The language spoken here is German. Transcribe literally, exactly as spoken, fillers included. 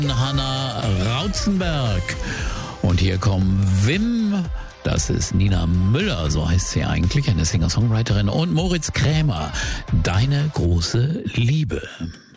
Hanna Rautzenberg. Und hier kommen Wim, das ist Nina Müller, so heißt sie eigentlich, eine Singer-Songwriterin, und Moritz Krämer, Deine große Liebe.